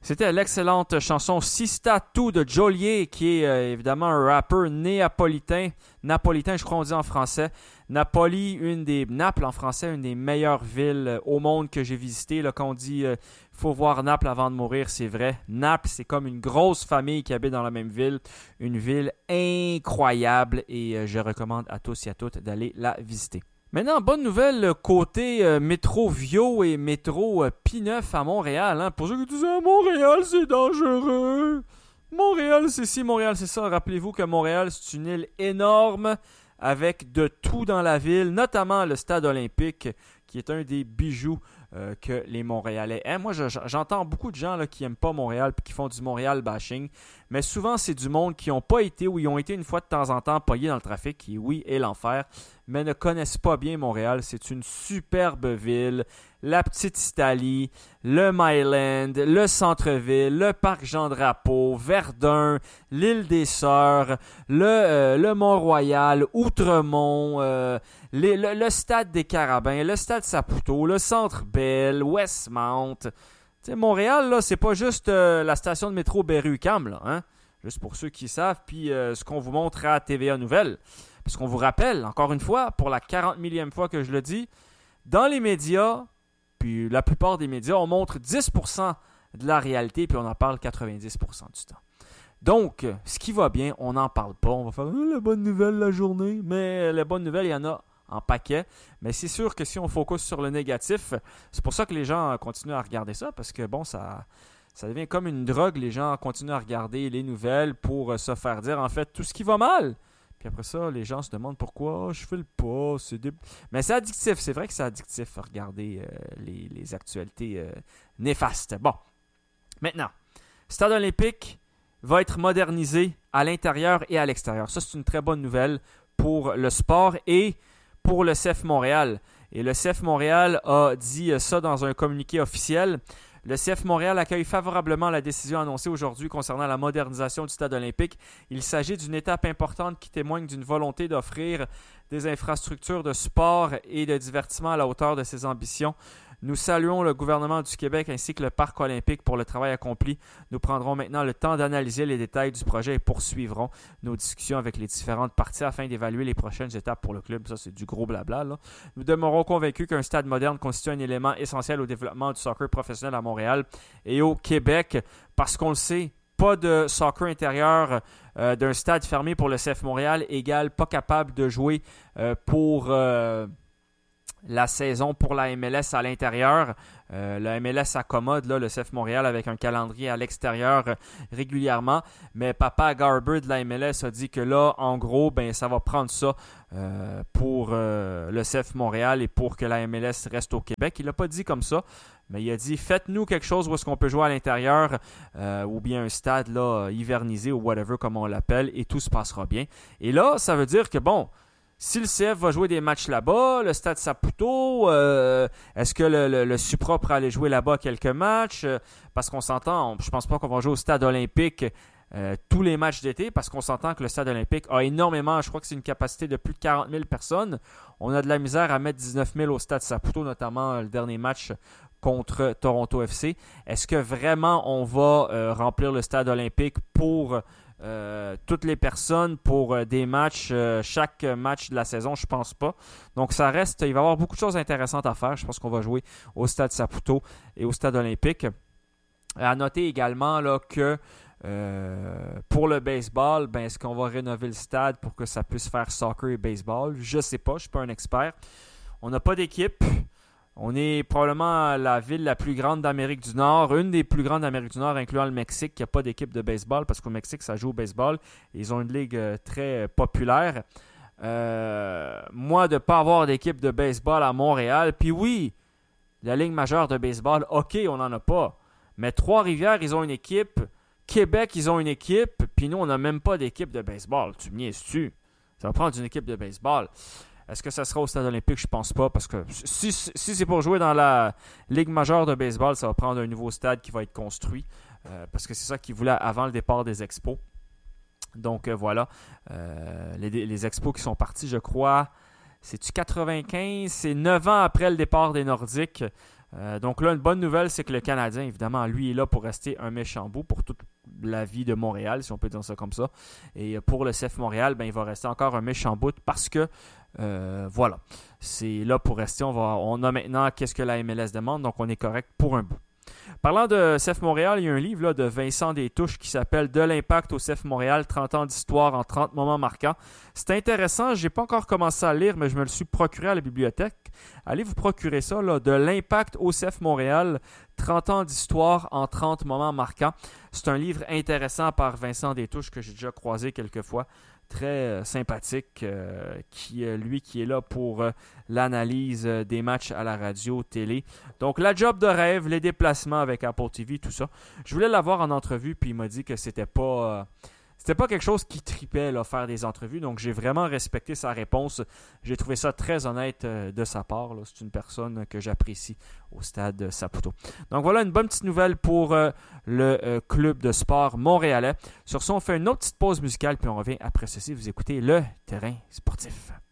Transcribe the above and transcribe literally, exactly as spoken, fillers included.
C'était l'excellente chanson Si sta tu de Joliet, qui est euh, évidemment un rappeur néapolitain. Napolitain, je crois on dit en français. Napoli, une des Naples en français, une des meilleures villes euh, au monde que j'ai visitées. Là, quand on dit euh, faut voir Naples avant de mourir, c'est vrai. Naples, c'est comme une grosse famille qui habite dans la même ville. Une ville incroyable et euh, je recommande à tous et à toutes d'aller la visiter. Maintenant, bonne nouvelle côté euh, métro Vio et métro euh, P neuf à Montréal. Hein. Pour ceux qui disaient « Montréal, c'est dangereux ». Montréal, c'est ci, Montréal, c'est ça. Rappelez-vous que Montréal, c'est une île énorme avec de tout dans la ville, notamment le stade olympique, qui est un des bijoux euh, que les Montréalais aiment. Moi, je, j'entends beaucoup de gens là, qui n'aiment pas Montréal et qui font du Montréal bashing, mais souvent, c'est du monde qui n'ont pas été ou ils ont été une fois de temps en temps pognés dans le trafic, qui, oui, est l'enfer, mais ne connaissent pas bien Montréal. C'est une superbe ville. La Petite Italie, le Myland, le centre-ville, le parc Jean-Drapeau, Verdun, l'île des Sœurs, le, euh, le Mont-Royal, Outremont, euh, les, le, le stade des Carabins, le stade Saputo, le centre Bell, Westmount. Tu sais, Montréal, là, c'est pas juste euh, la station de métro Berry-UQAM, là, hein? Juste pour ceux qui savent, puis euh, ce qu'on vous montre à T V A Nouvelles. Parce qu'on vous rappelle, encore une fois, pour la quarante millième fois que je le dis, dans les médias, puis la plupart des médias, on montre dix pour cent de la réalité, puis on en parle quatre-vingt-dix pour cent du temps. Donc, ce qui va bien, on n'en parle pas. On va faire oh, la bonne nouvelle la journée. Mais la bonne nouvelle, il y en a en paquet. Mais c'est sûr que si on focus sur le négatif, c'est pour ça que les gens continuent à regarder ça, parce que bon, ça, ça devient comme une drogue. Les gens continuent à regarder les nouvelles pour se faire dire, en fait, tout ce qui va mal. Puis après ça, les gens se demandent pourquoi oh, je file pas. C'est dé... Mais c'est addictif. C'est vrai que c'est addictif à regarder euh, les, les actualités euh, néfastes. Bon, maintenant, Stade olympique va être modernisé à l'intérieur et à l'extérieur. Ça, c'est une très bonne nouvelle pour le sport et pour le C F Montréal. Et le C F Montréal a dit ça dans un communiqué officiel. Le C F Montréal accueille favorablement la décision annoncée aujourd'hui concernant la modernisation du stade olympique. Il s'agit d'une étape importante qui témoigne d'une volonté d'offrir des infrastructures de sport et de divertissement à la hauteur de ses ambitions. Nous saluons le gouvernement du Québec ainsi que le Parc olympique pour le travail accompli. Nous prendrons maintenant le temps d'analyser les détails du projet et poursuivrons nos discussions avec les différentes parties afin d'évaluer les prochaines étapes pour le club. Ça, c'est du gros blabla, là. Nous demeurons convaincus qu'un stade moderne constitue un élément essentiel au développement du soccer professionnel à Montréal et au Québec parce qu'on le sait, pas de soccer intérieur euh, d'un stade fermé pour le C F Montréal égale pas capable de jouer euh, pour... Euh, la saison pour la M L S à l'intérieur. Euh, la M L S accommode là, le C F Montréal avec un calendrier à l'extérieur euh, régulièrement. Mais Papa Garber de la M L S a dit que là, en gros, ben, ça va prendre ça euh, pour euh, le C F Montréal et pour que la M L S reste au Québec. Il n'a pas dit comme ça, mais il a dit faites-nous quelque chose où est-ce qu'on peut jouer à l'intérieur euh, ou bien un stade là, hivernisé ou whatever comme on l'appelle et tout se passera bien. Et là, ça veut dire que bon, si le C F va jouer des matchs là-bas, le Stade Saputo, euh, est-ce que le, le, le Supra pourra aller jouer là-bas quelques matchs? Euh, parce qu'on s'entend, on, je pense pas qu'on va jouer au Stade olympique euh, tous les matchs d'été, parce qu'on s'entend que le Stade olympique a énormément, je crois que c'est une capacité de plus de quarante mille personnes. On a de la misère à mettre dix-neuf mille au Stade Saputo, notamment euh, le dernier match contre Toronto F C. Est-ce que vraiment on va euh, remplir le Stade olympique pour... Euh, toutes les personnes pour euh, des matchs, euh, chaque match de la saison, je pense pas. Donc ça reste, il va y avoir beaucoup de choses intéressantes à faire. Je pense qu'on va jouer au Stade Saputo et au Stade olympique. À noter également là, que euh, pour le baseball, ben, est-ce qu'on va rénover le stade pour que ça puisse faire soccer et baseball? Je sais pas, je suis pas un expert. On n'a pas d'équipe. On est probablement la ville la plus grande d'Amérique du Nord, une des plus grandes d'Amérique du Nord, incluant le Mexique, qui n'a pas d'équipe de baseball, parce qu'au Mexique, ça joue au baseball. Ils ont une ligue très populaire. Euh, moi, de ne pas avoir d'équipe de baseball à Montréal, puis oui, la ligue majeure de baseball, OK, on n'en a pas. Mais Trois-Rivières, ils ont une équipe. Québec, ils ont une équipe. Puis nous, on n'a même pas d'équipe de baseball. Tu me niaises-tu? Ça va prendre une équipe de baseball. Est-ce que ça sera au Stade olympique? Je pense pas, parce que si, si c'est pour jouer dans la Ligue majeure de baseball, ça va prendre un nouveau stade qui va être construit, euh, parce que c'est ça qu'ils voulaient avant le départ des expos. Donc euh, voilà, euh, les, les expos qui sont partis, je crois, c'est-tu quatre-vingt-quinze? C'est neuf ans après le départ des Nordiques. Euh, donc là, une bonne nouvelle, c'est que le Canadien, évidemment, lui est là pour rester un méchant bout pour toute la vie de Montréal, si on peut dire ça comme ça. Et pour le C F Montréal, ben, il va rester encore un méchant bout parce que, euh, voilà, c'est là pour rester. On, va, on a maintenant qu'est-ce que la M L S demande, donc on est correct pour un bout. Parlant de C F Montréal, il y a un livre là, de Vincent Destouches qui s'appelle « De l'impact au C F Montréal, trente ans d'histoire en trente moments marquants ». C'est intéressant, je n'ai pas encore commencé à lire, mais je me le suis procuré à la bibliothèque. Allez vous procurer ça, là, « De l'impact au C F Montréal, trente ans d'histoire en trente moments marquants ». C'est un livre intéressant par Vincent Destouches que j'ai déjà croisé quelques fois. Très euh, sympathique, euh, qui, euh, lui qui est là pour euh, l'analyse euh, des matchs à la radio, télé. Donc la job de rêve, les déplacements avec Apple T V, tout ça. Je voulais l'avoir en entrevue, puis il m'a dit que c'était pas... Euh, C'était pas quelque chose qui tripait, là, faire des entrevues, donc j'ai vraiment respecté sa réponse. J'ai trouvé ça très honnête euh, de sa part. Là. C'est une personne que j'apprécie au stade Saputo. Donc voilà une bonne petite nouvelle pour euh, le euh, club de sport montréalais. Sur ce, on fait une autre petite pause musicale, puis on revient après ceci. Vous écoutez le terrain sportif.